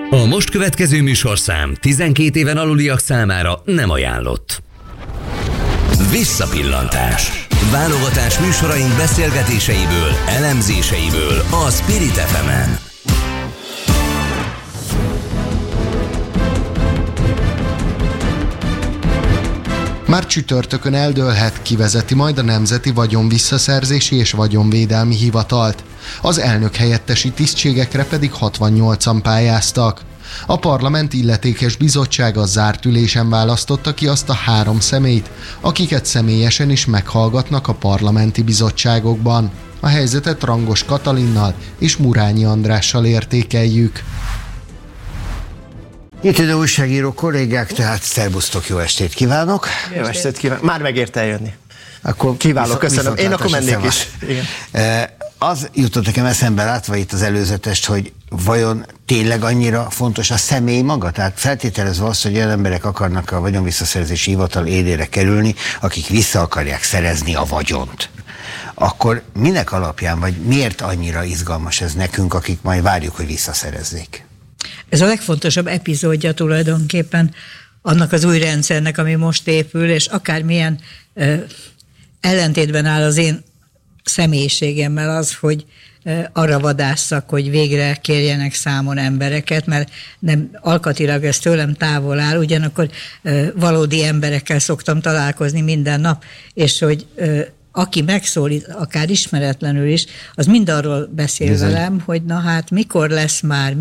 A most következő műsorszám 12 éven aluliak számára nem ajánlott. Visszapillantás. Válogatás műsoraink beszélgetéseiből, elemzéseiből a Spirit FM-en. Már csütörtökön eldőlhet, ki vezeti majd a Nemzeti Vagyonvisszaszerzési és Vagyonvédelmi Hivatalt. Az elnök helyettesi tisztségekre pedig 68-an pályáztak. A parlament illetékes bizottsága zárt ülésen választotta ki azt a 3 személyt, akiket személyesen is meghallgatnak a parlamenti bizottságokban. A helyzetet Rangos Katalinnal és Murányi Andrással értékeljük. Itt ide újságíró kollégák, tehát szervusztok, jó estét kívánok! Jó estét kívánok! Már megért eljönni. Akkor kiváló, köszönöm. Én akkor mennék is. Igen. Az jutott nekem eszembe látva itt az előzetest, hogy vajon tényleg annyira fontos a személy maga? Tehát feltételezve azt, hogy olyan emberek akarnak a Vagyonvisszaszerzési Hivatal élére kerülni, akik vissza akarják szerezni a vagyont. Akkor minek alapján, vagy miért annyira izgalmas ez nekünk, akik majd várjuk, hogy visszaszerezzék? Ez a legfontosabb epizódja tulajdonképpen annak az új rendszernek, ami most épül, és akármilyen ellentétben áll az én személyiségemmel az, hogy arra vadásszak, hogy végre kérjenek számon embereket, mert nem alkatilag ez tőlem távol áll, ugyanakkor valódi emberekkel szoktam találkozni minden nap, és hogy aki megszólít, akár ismeretlenül is, az mind arról beszél velem, hogy na hát mikor lesz már,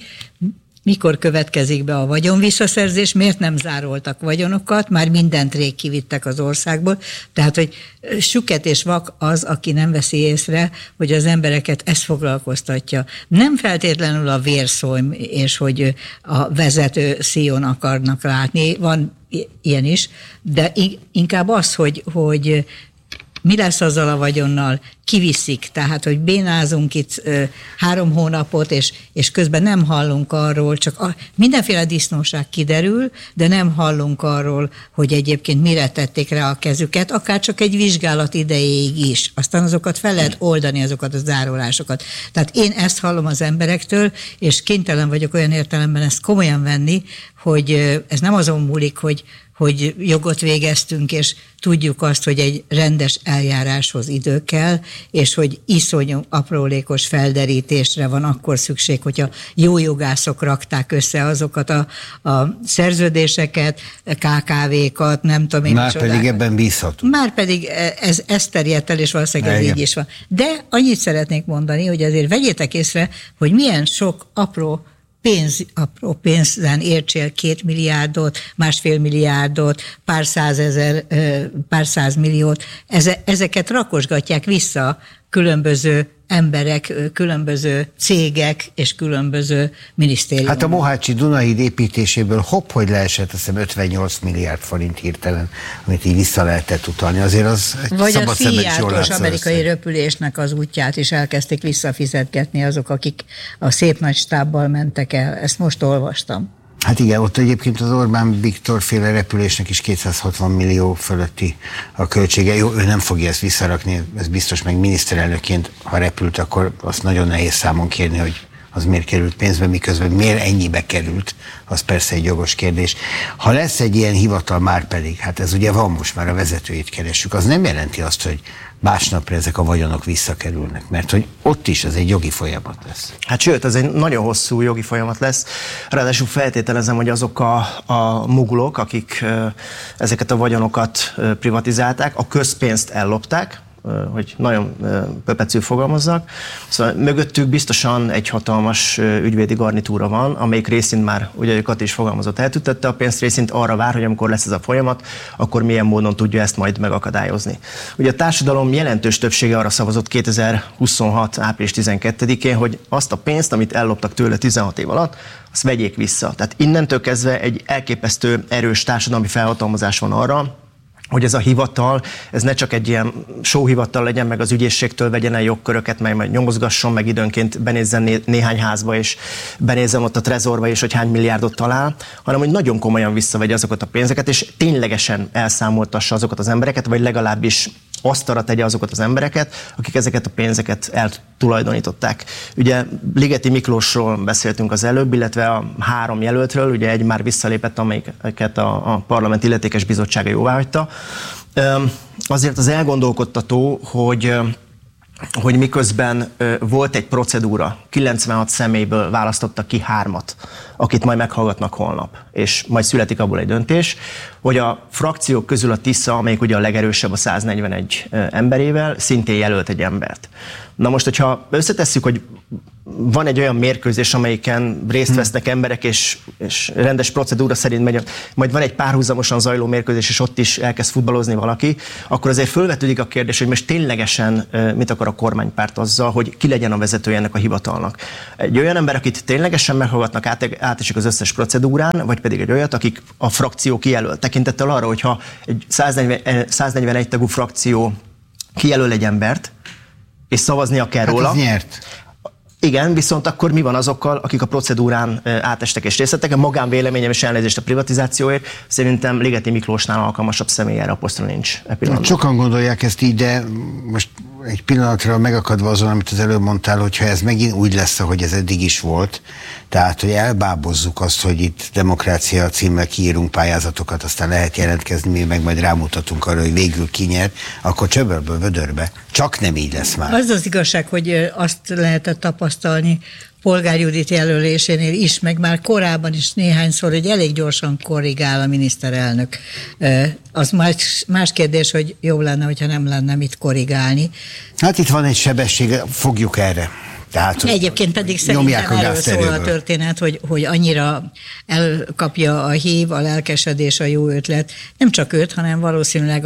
mikor következik be a vagyonvisszaszerzés, miért nem zároltak vagyonokat, már mindent rég kivittek az országból. Tehát, hogy süket és vak az, aki nem veszi észre, hogy az embereket ez foglalkoztatja. Nem feltétlenül a vérszó, és hogy a vezető szíjon akarnak látni, van ilyen is, de inkább az, hogy mi lesz azzal a vagyonnal, kiviszik, tehát, hogy bénázunk itt 3 hónapot, és közben nem hallunk arról, csak mindenféle disznóság kiderül, de nem hallunk arról, hogy egyébként mire tették rá a kezüket, akár csak egy vizsgálat idejéig is. Aztán azokat fel lehet oldani, azokat a zárolásokat. Tehát én ezt hallom az emberektől, és kénytelen vagyok olyan értelemben ezt komolyan venni, hogy ez nem azon múlik, hogy jogot végeztünk, és tudjuk azt, hogy egy rendes eljáráshoz idő kell, és hogy iszonyú aprólékos felderítésre van akkor szükség, hogyha jó jogászok rakták össze azokat a szerződéseket, KKV-kat, nem tudom én. Már pedig ebben bízhatunk. Már pedig ez terjedt el, és valószínűleg ez így is van. De annyit szeretnék mondani, hogy azért vegyétek észre, hogy milyen sok apró pénzen értsél 2 milliárdot, 1,5 milliárdot, pár százmilliót, ezeket rakosgatják vissza különböző emberek, különböző cégek és különböző minisztériumok. Hát a Mohácsi Dunahíd építéséből hogy leesett, azt hiszem 58 milliárd forint hirtelen, amit így vissza lehetett utalni. Azért az vagy szabad a Szijjártós amerikai repülésnek az útját is elkezdték visszafizetgetni azok, akik a szép nagy stábbal mentek el. Ezt most olvastam. Hát igen, ott egyébként az Orbán Viktor féle repülésnek is 260 millió fölötti a költsége. Jó, ő nem fogja ezt visszarakni, ez biztos, meg miniszterelnökként, ha repült, akkor azt nagyon nehéz számon kérni, hogy az miért került pénzbe, miközben miért ennyibe került, az persze egy jogos kérdés. Ha lesz egy ilyen hivatal, már pedig, hát ez ugye van, most már a vezetőjét keressük, az nem jelenti azt, hogy másnapra ezek a vagyonok visszakerülnek, mert hogy ott is ez egy jogi folyamat lesz. Hát sőt, ez egy nagyon hosszú jogi folyamat lesz. Ráadásul feltételezem, hogy azok a mugulok, akik ezeket a vagyonokat privatizálták, a közpénzt ellopták, hogy nagyon pöpecül fogalmazzak. Szóval mögöttük biztosan egy hatalmas ügyvédi garnitúra van, amelyik részint már, ugye Kati is fogalmazott, eltüntette a pénzt, részint arra vár, hogy amikor lesz ez a folyamat, akkor milyen módon tudja ezt majd megakadályozni. Ugye a társadalom jelentős többsége arra szavazott 2026. április 12-én, hogy azt a pénzt, amit elloptak tőle 16 év alatt, azt vegyék vissza. Tehát innentől kezdve egy elképesztő erős társadalmi felhatalmazás van arra, hogy ez a hivatal, ez ne csak egy ilyen showhivatal legyen, meg az ügyészségtől vegyen el jogköröket, meg majd nyomozgasson, meg időnként benézzen néhány házba, és benézzen ott a trezorba, és hogy hány milliárdot talál, hanem hogy nagyon komolyan visszavegye azokat a pénzeket, és ténylegesen elszámoltassa azokat az embereket, vagy legalábbis asztalra tegye azokat az embereket, akik ezeket a pénzeket eltulajdonították. Ugye Ligeti Miklósról beszéltünk az előbb, illetve a 3 jelöltről, ugye egy már visszalépett, amelyiket a parlament illetékes bizottsága jóváhagyta. Azért az elgondolkodtató, hogy miközben volt egy procedúra, 96 személyből választottak ki 3, akit majd meghallgatnak holnap, és majd születik abból egy döntés, hogy a frakciók közül a Tisza, amelyik ugye a legerősebb a 141 emberével, szintén jelölt egy embert. Na most, hogyha összetesszük, hogy van egy olyan mérkőzés, amelyiken részt vesznek emberek, és rendes procedúra szerint megy, majd van egy párhuzamosan zajló mérkőzés, és ott is elkezd futballozni valaki, akkor azért fölvetődik a kérdés, hogy most ténylegesen mit akar a kormánypárt azzal, hogy ki legyen a vezetője ennek a hivatalnak. Egy olyan ember, akit ténylegesen meghallgatnak, átesik az összes procedúrán, vagy pedig egy olyat, akik a frakció kijelöl. Tekintettel arra, hogyha egy 141 tagú frakció kijelöl egy embert, és szavaznia kell róla. Az nyert. Igen, viszont akkor mi van azokkal, akik a procedúrán átestek és részt vettek? A magánvéleményem és elnézést a privatizációért, szerintem Ligeti Miklósnál alkalmasabb személy erre a posztra nincs. Sokan gondolják ezt így, de most egy pillanatra megakadva azon, amit az előbb mondtál, hogyha ez megint úgy lesz, ahogy ez eddig is volt, tehát, hogy elbábozzuk azt, hogy itt demokrácia címmel kiírunk pályázatokat, aztán lehet jelentkezni, mi meg majd rámutatunk arra, hogy végül kinyert, akkor csöbörből vödörbe. Csak nem így lesz már. Az az igazság, hogy azt lehetett tapasztalni Polgár Judit jelölésénél is, meg már korábban is néhányszor, hogy elég gyorsan korrigál a miniszterelnök. Az más kérdés, hogy jobb lenne, hogyha nem lenne mit korrigálni. Hát itt van egy sebesség, fogjuk erre. Tehát, egyébként pedig szerintem erről szól a történet, hogy annyira elkapja a hív, a lelkesedés, a jó ötlet. Nem csak őt, hanem valószínűleg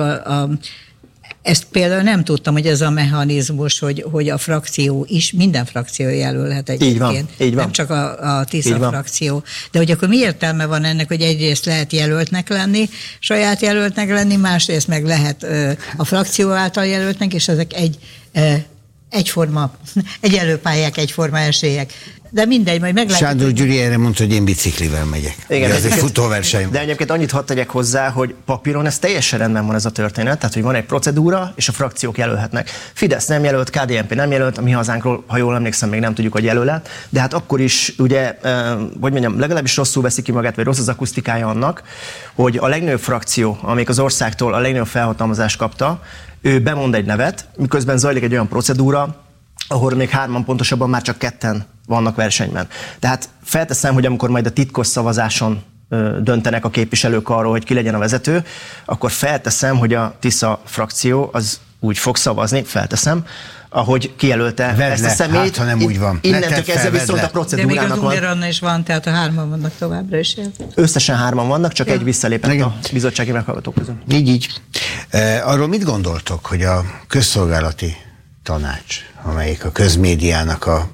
ezt például nem tudtam, hogy ez a mechanizmus, hogy a frakció is, minden frakció jelölhet egyébként. Így van. Nem csak a Tisza frakció. De hogy akkor mi értelme van ennek, hogy egyrészt lehet jelöltnek lenni, saját jelöltnek lenni, másrészt meg lehet a frakció által jelöltnek, és ezek egyforma, egyenlő pályák, egyforma esélyek. De mindegy, majd meglátjuk. Sándor Gyuri erre mondta, hogy én biciklivel megyek. Igen, ez egy futóverseny. De egyébként annyit hadd tegyek hozzá, hogy papíron ez teljesen rendben van ez a történet, tehát hogy van egy procedúra, és a frakciók jelölhetnek. Fidesz nem jelölt, KDNP nem jelölt, a Mi Hazánkról, ha jól emlékszem, még nem tudjuk, hogy jelölet, de hát akkor is ugye, hogy mondjam, legalábbis rosszul veszi ki magát, vagy rossz az akusztikája annak, hogy a legnagyobb frakció, amelyik az országtól a legnagyobb felhatalmazást kapta, ő bemond egy nevet, miközben zajlik egy olyan procedúra, ahol még 3, pontosabban már csak 2 vannak versenyben. Tehát felteszem, hogy amikor majd a titkos szavazáson döntenek a képviselők arról, hogy ki legyen a vezető, akkor felteszem, hogy a Tisza frakció az úgy fog szavazni, felteszem, ahogy kijelölte ezt a személyt. Hát, ha nem úgy van. Innentől kezdve viszont a procedúrának van. De még az Ungeranna is van, tehát a 3 vannak továbbra is. Összesen 3 vannak, csak egy visszalépett a bizottsági meghallgatók közül. Így. Arról mit gondoltok, hogy a közszolgálati tanács, amelyik a közmédiának a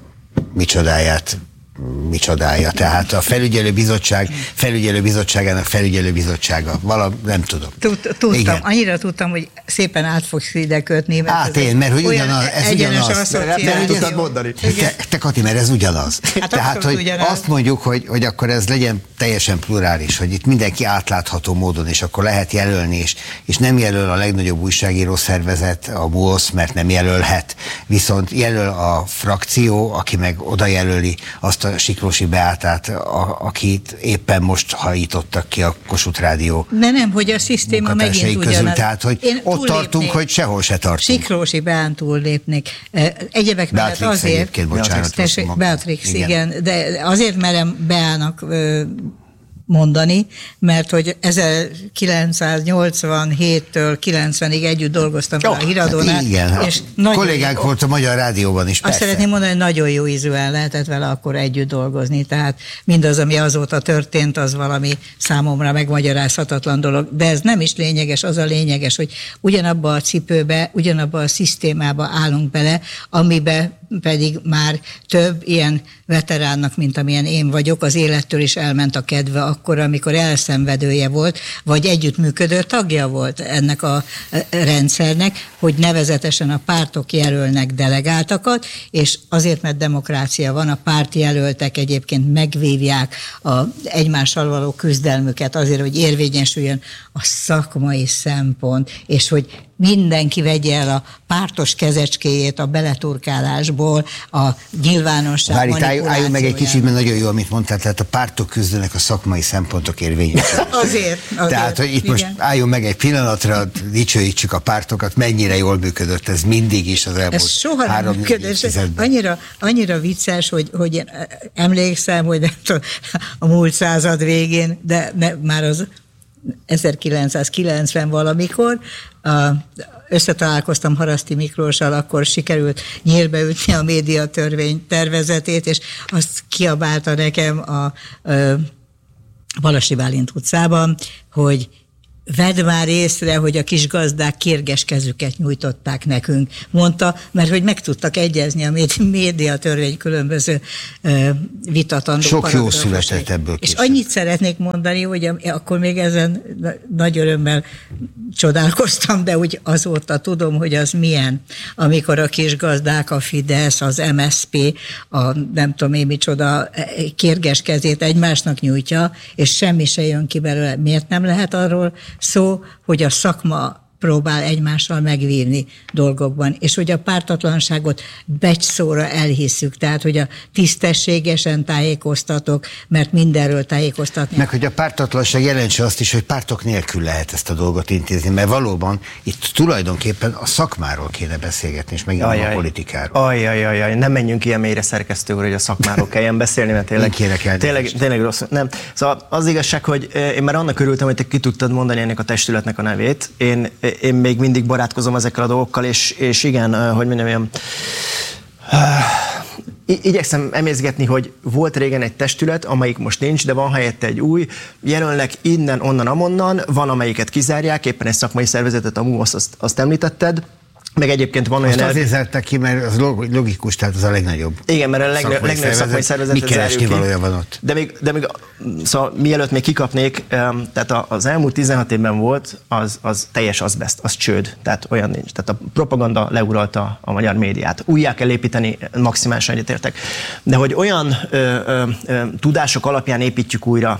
micsodája, tehát a felügyelőbizottságának felügyelőbizottsága. Nem tudom. Tudtam, igen. Annyira tudtam, hogy szépen át fogsz ide kötni. Mert hogy ugyanaz, ez ugyanaz. Tudtad mondani. Te Kati, mert ez ugyanaz. Hát tehát, hogy ugyanaz. Azt mondjuk, hogy akkor ez legyen teljesen plurális, hogy itt mindenki átlátható módon, és akkor lehet jelölni, és nem jelöl a legnagyobb újságíró szervezet, a MUOSZ, mert nem jelölhet. Viszont jelöl a frakció, aki meg oda jelöli azt a Siklósi Beátát, akit éppen most hajítottak ki a Kossuth Rádió. De nem, hogy a szisztéma megint ugyanaz. Tehát, hogy ott tartunk, hogy sehol se tartunk. Siklósi Beán túllépnék. Egyebek mellett azért... Beatrix, igen. De azért merem Beának mondani, mert hogy 1987-től 90-ig együtt dolgoztam a Híradónál. Hát igen, és kollégánk volt a Magyar Rádióban is. Azt szeretném mondani, hogy nagyon jó ízűen lehetett vele akkor együtt dolgozni, tehát mindaz, ami azóta történt, az valami számomra megmagyarázhatatlan dolog, de ez nem is lényeges, az a lényeges, hogy ugyanabba a cipőbe, ugyanabba a szisztémába állunk bele, amibe pedig már több ilyen veteránnak, mint amilyen én vagyok, az élettől is elment a kedve akkor, amikor elszenvedője volt, vagy együttműködő tagja volt ennek a rendszernek, hogy nevezetesen a pártok jelölnek delegáltakat, és azért, mert demokrácia van, a pártjelöltek egyébként megvívják egymással való küzdelmüket azért, hogy érvényesüljön a szakmai szempont, és hogy mindenki vegye el a pártos kezecskéjét a beleturkálásból, a nyilvánosság manipulációjából. Álljunk meg egy kicsit, mert nagyon jó, amit mondtál, tehát a pártok küzdenek a szakmai szempontok érvényesülésére. Azért. Tehát, hogy itt most álljunk meg egy pillanatra, dicsőítsük a pártokat, mennyire jól működött ez mindig is az elmúlt 3-4 évtizedben. Annyira vicces, hogy én emlékszem, hogy a múlt század végén, de már az 1990 valamikor, összetalálkoztam Haraszti Miklóssal, akkor sikerült nyílbeütni a médiatörvény tervezetét, és azt kiabálta nekem a Balasi Bálint utcában, hogy vedd már észre, hogy a kis gazdák kérges kezüket nyújtották nekünk, mondta, mert hogy meg tudtak egyezni a médiatörvény különböző vitatandó sok jó született ebből. És annyit szeretnék mondani, hogy akkor még ezen nagy örömmel csodálkoztam, de úgy azóta tudom, hogy az milyen, amikor a kis gazdák, a Fidesz, az MSZP, a nem tudom én micsoda kérges kezét egymásnak nyújtja, és semmi se jön ki belőle. Miért nem lehet arról szó, hogy a szakma próbál egymással megvívni dolgokban, és hogy a pártatlanságot becsszóra elhisszük, tehát hogy a tisztességesen tájékoztatok, mert mindenről tájékoztatni. Meg hogy a pártatlanság jelentse azt is, hogy pártok nélkül lehet ezt a dolgot intézni, mert valóban itt tulajdonképpen a szakmáról kéne beszélgetni, és megint a politikáról. Nem menjünk ilyen mélyre, szerkesztő úr, hogy a szakmáról kelljen beszélni, mert tényleg rossz. Nem. Szóval az igazság, hogy én már annak örültem, hogy te ki tudtad mondani ennek a testületnek a nevét. Én még mindig barátkozom ezekkel a dolgokkal, és igen, hogy mondjam, igyekszem emészgetni, hogy volt régen egy testület, amelyik most nincs, de van helyette egy új, jelölnek innen, onnan, amonnan, van amelyiket kizárják, éppen egy szakmai szervezetet, a MUOSZ, azt említetted, meg egyébként van olyan... Azt azért zárták ki, mert az logikus, tehát az a legnagyobb. Igen, mert a legnagyobb szakmai szervezetet zárjuk ki. Valója van ott. De még szóval mielőtt még kikapnék, tehát az elmúlt 16 évben volt, az teljes azbest, az csőd, tehát olyan nincs. Tehát a propaganda leuralta a magyar médiát. Újjá kell építeni, maximálisan egyetértek. De hogy olyan tudások alapján építjük újra,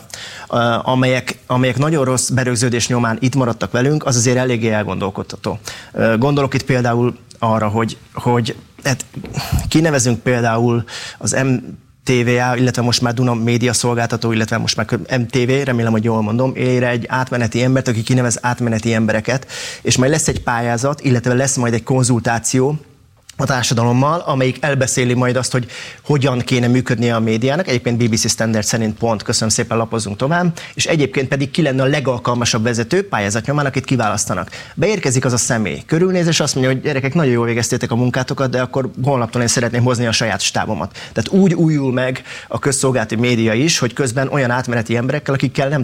amelyek nagyon rossz berögződés nyomán itt maradtak velünk, az azért eléggé elgondolkodtató. Gondolok itt például arra, hogy hát kinevezünk például az MTVA, illetve most már Duna média szolgáltató, illetve most már MTV, remélem, hogy jól mondom, élére egy átmeneti embert, aki kinevez átmeneti embereket, és majd lesz egy pályázat, illetve lesz majd egy konzultáció a társadalommal, amelyik elbeszéli majd azt, hogy hogyan kéne működnie a médiának. Egyébként BBC Standard szerint pont, köszönöm szépen, lapozzunk tovább, és egyébként pedig ki lenne a legalkalmasabb vezető pályázat nyomán, akit kiválasztanak. Beérkezik az a személy, körülnéz, és azt mondja, hogy gyerekek, nagyon jól végeztétek a munkátokat, de akkor holnaptól én szeretném hozni a saját stábomat. Tehát úgy újul meg a közszolgálati média is, hogy közben olyan átmeneti emberekkel,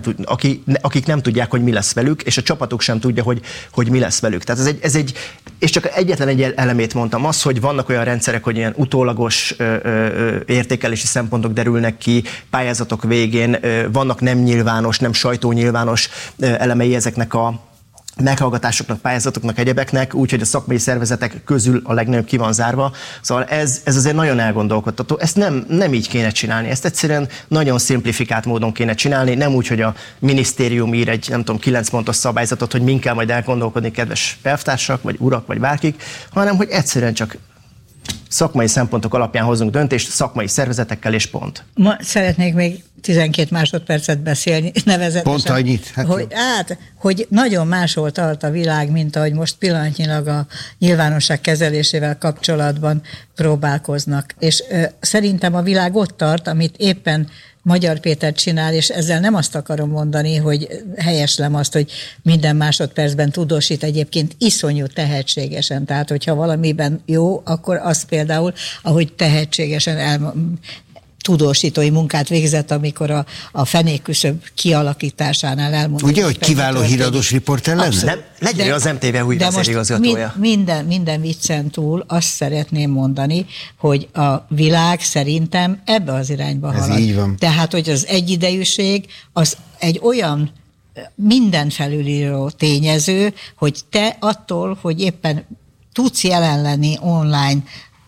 akik nem tudják, hogy mi lesz velük, és a csapatuk sem tudja, hogy mi lesz velük. Tehát ez egy és csak egyetlen egy elemét mondtam, az, hogy vannak olyan rendszerek, hogy ilyen utólagos értékelési szempontok derülnek ki pályázatok végén, vannak nem nyilvános, nem sajtónyilvános elemei ezeknek a meghallgatásoknak, pályázatoknak, egyebeknek, úgyhogy a szakmai szervezetek közül a legnagyobb ki van zárva. Szóval ez azért nagyon elgondolkodtató. Ezt nem így kéne csinálni, ezt egyszerűen nagyon szimplifikált módon kéne csinálni, nem úgy, hogy a minisztérium ír egy, nem tudom, 9 pontos szabályzatot, hogy min kell majd elgondolkodni, kedves elvtársak, vagy urak, vagy bárkik, hanem hogy egyszerűen csak szakmai szempontok alapján hozunk döntést, szakmai szervezetekkel, és pont. Ma szeretnék még 12 másodpercet beszélni, nevezetesen. Pont annyit? Hogy nagyon máshol tart a világ, mint ahogy most pillanatnyilag a nyilvánosság kezelésével kapcsolatban próbálkoznak. És szerintem a világ ott tart, amit éppen Magyar Péter csinál, és ezzel nem azt akarom mondani, hogy helyeslem azt, hogy minden másodpercben tudósít, egyébként iszonyú tehetségesen. Tehát, hogyha valamiben jó, akkor az például, ahogy tehetségesen tudósítói munkát végzett, amikor a fenékküszöb kialakításánál elmondta. Ugye, hogy kiváló híradós riporter lenne? Legyen az MTV új vezérigazgatója. Minden viccen túl azt szeretném mondani, hogy a világ szerintem ebbe az irányba halad. Ez így van. Tehát, hogy az egyidejűség az egy olyan minden felülíró tényező, hogy te attól, hogy éppen tudsz jelen lenni online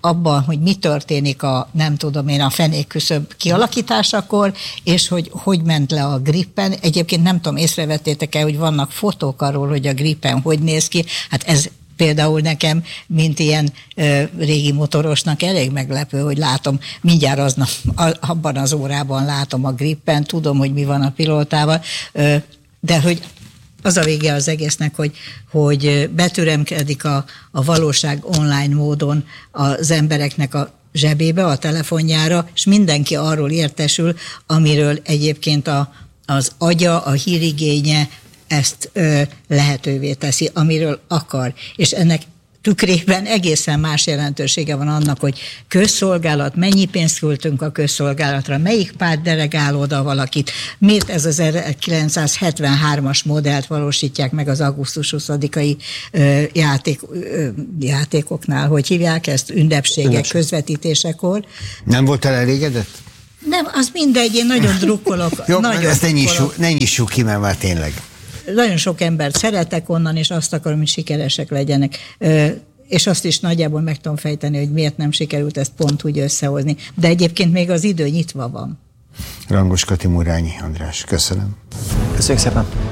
abban, hogy mi történik a fenékküszöb kialakításakor, és hogy ment le a Gripen. Egyébként nem tudom, észrevettétek-e, hogy vannak fotók arról, hogy a Gripen hogy néz ki. Hát ez például nekem, mint ilyen régi motorosnak elég meglepő, hogy látom, mindjárt aznap, abban az órában látom a Gripen, tudom, hogy mi van a pilótával, de hogy az a vége az egésznek, hogy betüremkedik a valóság online módon az embereknek a zsebébe, a telefonjára, és mindenki arról értesül, amiről egyébként az agya, a hírigénye ezt lehetővé teszi, amiről akar. És ennek tükrében egészen más jelentősége van annak, hogy közszolgálat, mennyi pénzt költünk a közszolgálatra, melyik párt delegál oda valakit, miért ez az 1973-as modellt valósítják meg az augusztus 20-ai játékoknál, hogy hívják ezt, ünnepségek, közvetítésekor. Nem voltál elégedett? Nem, az mindegy, én nagyon drukkolok. Jó, ezt ne nyissuk ki, mert már tényleg. Nagyon sok embert szeretek onnan, és azt akarom, hogy sikeresek legyenek. És azt is nagyjából meg tudom fejteni, hogy miért nem sikerült ezt pont úgy összehozni. De egyébként még az idő nyitva van. Rangos Kati, Murányi András, köszönöm. Köszönjük szépen.